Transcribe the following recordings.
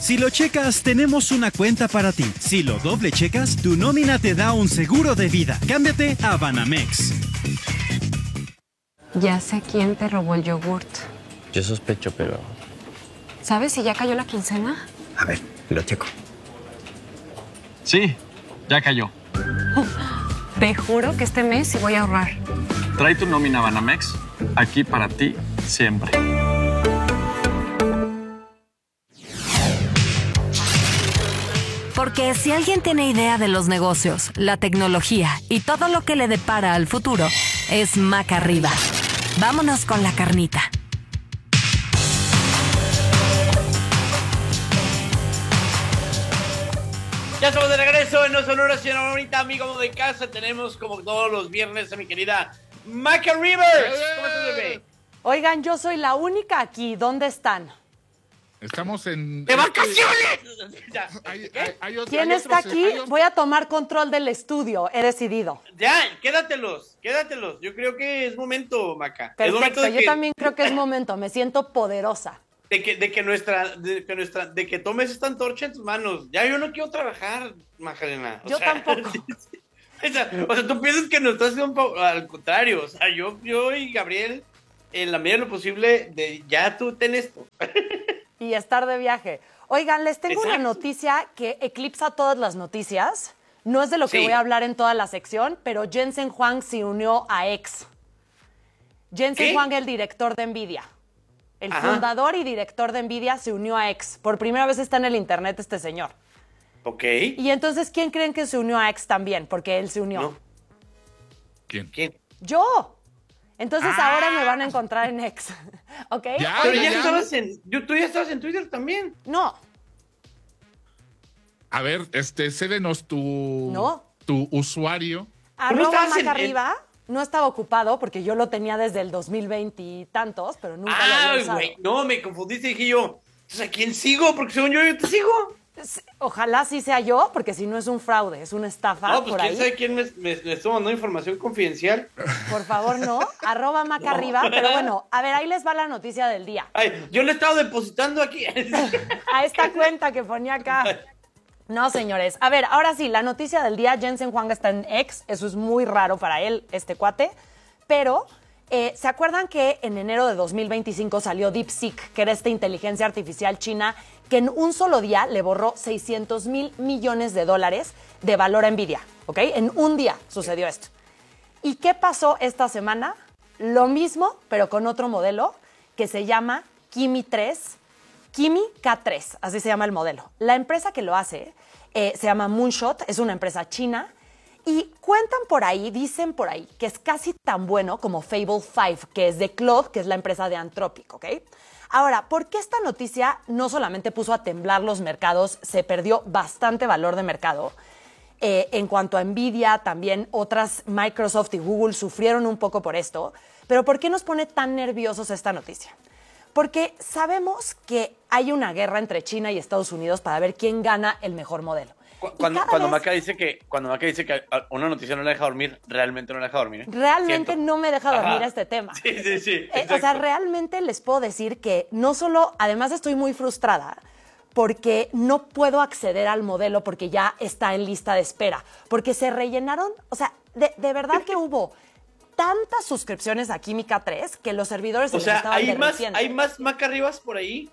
Si lo checas, tenemos una cuenta para ti. Si lo doble checas, tu nómina te da un seguro de vida. Cámbiate a Banamex. Ya sé quién te robó el yogurt. Yo sospecho, pero... ¿Sabes si ya cayó la quincena? A ver, lo checo. Sí, ya cayó. Te juro que este mes sí voy a ahorrar. Trae tu nómina Banamex, aquí para ti siempre. Porque si alguien tiene idea de los negocios, la tecnología y todo lo que le depara al futuro, es Maca Arriba. Vámonos con la carnita. Ya estamos de regreso en No Sonora, señora bonita, amigo de casa. Tenemos como todos los viernes a mi querida Maca Rivers. ¿Cómo estás, bebé? Oigan, yo soy la única aquí. ¿Dónde están? Estamos en... ¡De vacaciones! ¿Quién está aquí? Voy a tomar control del estudio. He decidido. Ya, quédatelos. Yo creo que es momento, Maca. Perfecto, es momento yo también creo que es momento. Me siento poderosa. De que tomes esta antorcha en tus manos. Ya yo no quiero trabajar, Macarena. Yo tampoco. O sea, tú piensas que nos estás haciendo al contrario. O sea, yo y Gabriel, en la medida de lo posible, ya tú ten esto. Y estar de viaje. Oigan, les tengo una noticia que eclipsa todas las noticias. No es de lo que voy a hablar en toda la sección, pero Jensen Huang se unió a X. Jensen Huang, el director de NVIDIA. El fundador y director de NVIDIA se unió a X. Por primera vez está en el internet este señor. Ok. Y entonces, ¿quién creen que se unió a X también? Porque él se unió. No. ¿Quién? ¡Yo! Entonces ahora me van a encontrar en X. ¿Ok? Ya, Pero ya estabas tú ya estabas en Twitter también. No. A ver, cédenos tu usuario. Arroba Maca Arriba. No estaba ocupado porque yo lo tenía desde el 2020 y tantos, pero nunca lo había usado. Güey, no, me confundiste y dije yo, ¿a quién sigo? Porque según yo te sigo. Ojalá sí sea yo, porque si no es un fraude, es una estafa. No, pues por quién ahí. sabe quién me estuvo mandando información confidencial. Por favor, no. Arroba Maca Arriba. Pero bueno, a ver, ahí les va la noticia del día. Ay, yo le he estado depositando aquí. A esta cuenta que ponía acá. No, señores. A ver, ahora sí, la noticia del día. Jensen Huang está en X. Eso es muy raro para él, este cuate. Pero, ¿se acuerdan que en enero de 2025 salió DeepSeek, que era esta inteligencia artificial china que en un solo día le borró $600 millones de valor a NVIDIA? ¿Ok? En un día sucedió esto. ¿Y qué pasó esta semana? Lo mismo, pero con otro modelo que se llama Kimi K3, así se llama el modelo. La empresa que lo hace se llama Moonshot, es una empresa china, y cuentan por ahí, dicen por ahí, que es casi tan bueno como Fable 5, que es de Claude, que es la empresa de Anthropic, ¿ok? Ahora, ¿por qué esta noticia no solamente puso a temblar los mercados, se perdió bastante valor de mercado? En cuanto a NVIDIA, también otras, Microsoft y Google sufrieron un poco por esto, pero ¿por qué nos pone tan nerviosos esta noticia? Porque sabemos que hay una guerra entre China y Estados Unidos para ver quién gana el mejor modelo. Cuando Maca dice que una noticia no la deja dormir, realmente no la deja dormir. Realmente no me deja dormir este tema. Sí. O sea, realmente les puedo decir que no solo, además estoy muy frustrada porque no puedo acceder al modelo porque ya está en lista de espera. Porque se rellenaron, o sea, de verdad que hubo tantas suscripciones a Kimi K3 que los servidores se les estaban derritiendo. ¿Hay más Maca Arribas por ahí?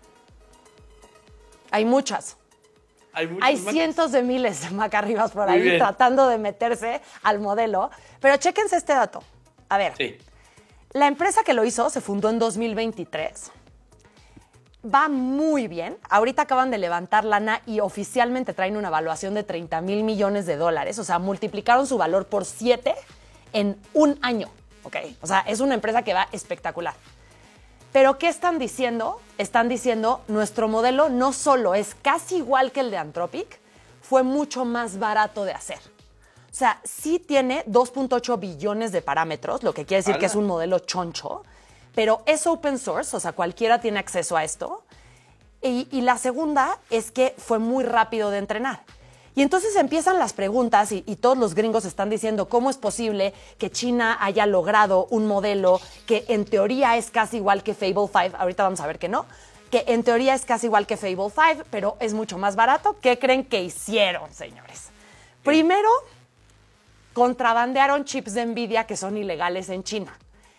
Hay muchas. Hay cientos de miles de Maca Arribas por ahí tratando de meterse al modelo. Pero chéquense este dato. A ver, la empresa que lo hizo se fundó en 2023. Va muy bien. Ahorita acaban de levantar lana y oficialmente traen una evaluación de $30 millones. O sea, multiplicaron su valor por 7 en un año, ¿ok? O sea, es una empresa que va espectacular. Pero, ¿qué están diciendo? Están diciendo, nuestro modelo no solo es casi igual que el de Anthropic, fue mucho más barato de hacer. O sea, sí tiene 2.8 billones de parámetros, lo que quiere decir que es un modelo choncho, pero es open source, o sea, cualquiera tiene acceso a esto. Y la segunda es que fue muy rápido de entrenar. Y entonces empiezan las preguntas y todos los gringos están diciendo cómo es posible que China haya logrado un modelo que en teoría es casi igual que Fable 5, ahorita vamos a ver que no, que en teoría es casi igual que Fable 5, pero es mucho más barato. ¿Qué creen que hicieron, señores? Primero, contrabandearon chips de Nvidia que son ilegales en China.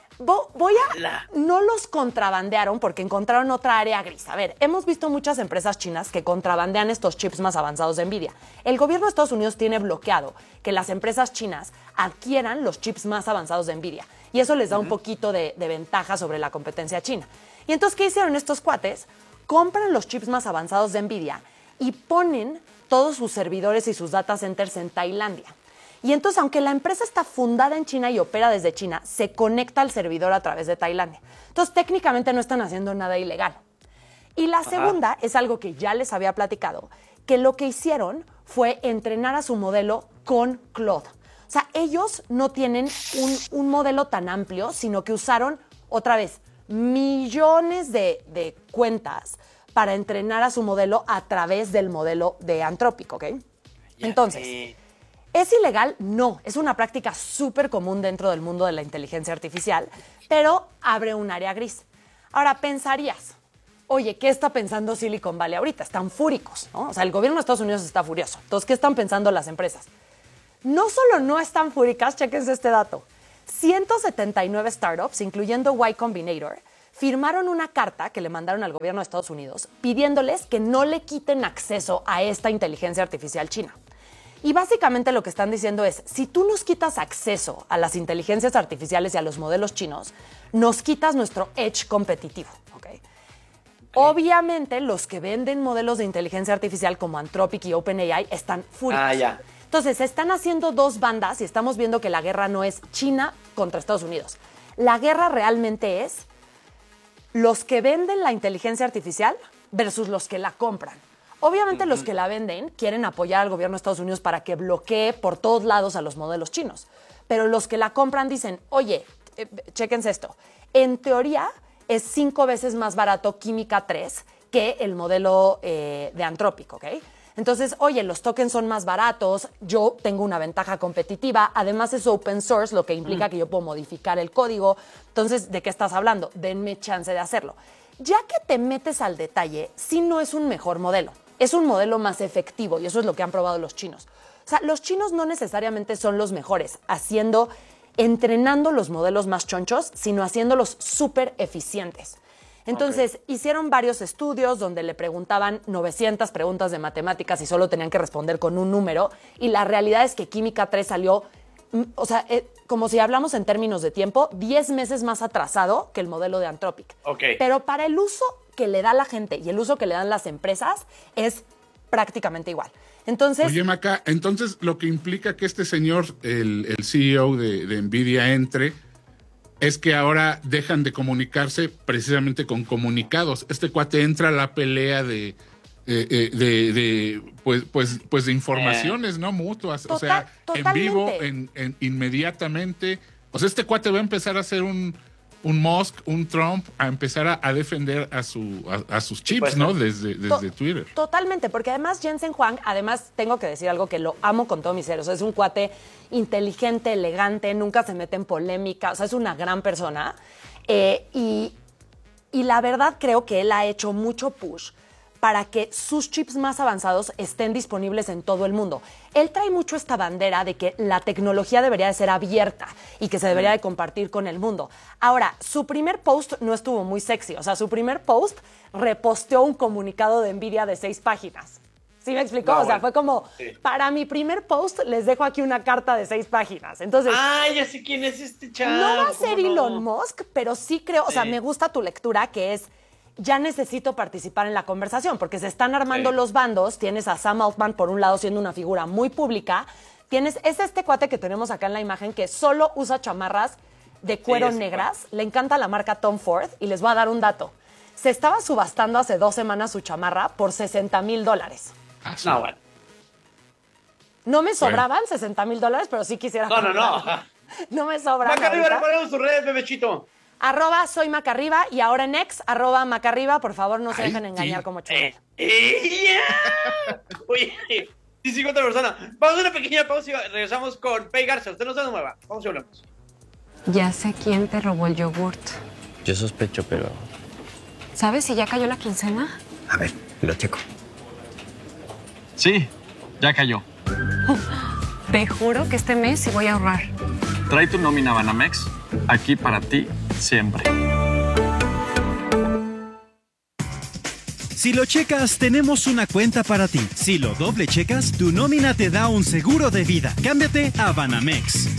No los contrabandearon porque encontraron otra área gris. A ver, hemos visto muchas empresas chinas que contrabandean estos chips más avanzados de Nvidia. El gobierno de Estados Unidos tiene bloqueado que las empresas chinas adquieran los chips más avanzados de Nvidia. Y eso les da un poquito de ventaja sobre la competencia china. Y entonces, ¿qué hicieron estos cuates? Compran los chips más avanzados de Nvidia y ponen todos sus servidores y sus data centers en Tailandia. Y entonces, aunque la empresa está fundada en China y opera desde China, se conecta al servidor a través de Tailandia. Entonces, técnicamente no están haciendo nada ilegal. Y la segunda es algo que ya les había platicado, que lo que hicieron fue entrenar a su modelo con Claude. O sea, ellos no tienen un modelo tan amplio, sino que usaron, otra vez, millones de cuentas para entrenar a su modelo a través del modelo de Anthropic, ¿ok? Entonces, ¿es ilegal? No, es una práctica súper común dentro del mundo de la inteligencia artificial, pero abre un área gris. Ahora, pensarías, oye, ¿qué está pensando Silicon Valley ahorita? Están fúricos, ¿no? O sea, el gobierno de Estados Unidos está furioso. Entonces, ¿qué están pensando las empresas? No solo no están fúricas, chéquense este dato. 179 startups, incluyendo Y Combinator, firmaron una carta que le mandaron al gobierno de Estados Unidos pidiéndoles que no le quiten acceso a esta inteligencia artificial china. Y básicamente lo que están diciendo es, si tú nos quitas acceso a las inteligencias artificiales y a los modelos chinos, nos quitas nuestro edge competitivo, ¿ok? Obviamente, los que venden modelos de inteligencia artificial como Anthropic y OpenAI están furiosos. Entonces, se están haciendo dos bandas y estamos viendo que la guerra no es China contra Estados Unidos. La guerra realmente es los que venden la inteligencia artificial versus los que la compran. Obviamente los que la venden quieren apoyar al gobierno de Estados Unidos para que bloquee por todos lados a los modelos chinos. Pero los que la compran dicen, oye, chéquense esto. En teoría es 5 veces más barato Química 3 que el modelo de Anthropic, ¿ok? Entonces, oye, los tokens son más baratos, yo tengo una ventaja competitiva, además es open source, lo que implica que yo puedo modificar el código. Entonces, ¿de qué estás hablando? Denme chance de hacerlo. Ya que te metes al detalle, sí no es un mejor modelo, es un modelo más efectivo y eso es lo que han probado los chinos. O sea, los chinos no necesariamente son los mejores entrenando los modelos más chonchos, sino haciéndolos súper eficientes. Entonces, hicieron varios estudios donde le preguntaban 900 preguntas de matemáticas y solo tenían que responder con un número. Y la realidad es que Química 3 salió, o sea, como si hablamos en términos de tiempo, 10 meses más atrasado que el modelo de Anthropic. Pero para el uso que le da la gente y el uso que le dan las empresas es prácticamente igual. Entonces, oye, Maca, entonces lo que implica que este señor, el CEO de Nvidia, entre, es que ahora dejan de comunicarse precisamente con comunicados. Este cuate entra a la pelea de informaciones, ¿no? Mutuas. O sea, en vivo, inmediatamente. O sea, este cuate va a empezar a hacer un Musk, un Trump, a empezar a defender a sus chips, ¿no? Desde Twitter. Totalmente, porque además Jensen Huang, tengo que decir algo que lo amo con todo mi ser. O sea, es un cuate inteligente, elegante, nunca se mete en polémica, o sea, es una gran persona. Y la verdad creo que él ha hecho mucho push para que sus chips más avanzados estén disponibles en todo el mundo. Él trae mucho esta bandera de que la tecnología debería de ser abierta y que se debería de compartir con el mundo. Ahora, su primer post no estuvo muy sexy. O sea, su primer post reposteó un comunicado de Nvidia de 6 páginas. ¿Sí me explicó? No, o sea, fue como, para mi primer post les dejo aquí una carta de 6 páginas. Entonces, ya sé quién es este chavo. No va a ser Elon Musk, pero sí creo, o sea, me gusta tu lectura, que es, ya necesito participar en la conversación, porque se están armando los bandos. Tienes a Sam Altman por un lado siendo una figura muy pública. Es este cuate que tenemos acá en la imagen que solo usa chamarras de cuero negras. Le encanta la marca Tom Ford y les voy a dar un dato. Se estaba subastando hace 2 semanas su chamarra por $60,000. No, bueno. No me sobraban $60,000, pero sí quisiera. No. No me sobran. Macarriba, recuerden sus redes, bebechito. @soy Macarriba y ahora en ex, @Macarriba. Por favor, no se dejen engañar como chulo. Oye, sí, sigo otra persona. Vamos a una pequeña pausa y regresamos con Pei Garza. Usted no se mueva. Vamos y hablamos. Ya sé quién te robó el yogurt. Yo sospecho, pero ¿Sabes si ya cayó la quincena? A ver, lo checo. Sí, ya cayó. Te juro que este mes sí voy a ahorrar. Trae tu nómina Banamex, aquí para ti siempre. Si lo checas, tenemos una cuenta para ti. Si lo doble checas, tu nómina te da un seguro de vida. Cámbiate a Banamex.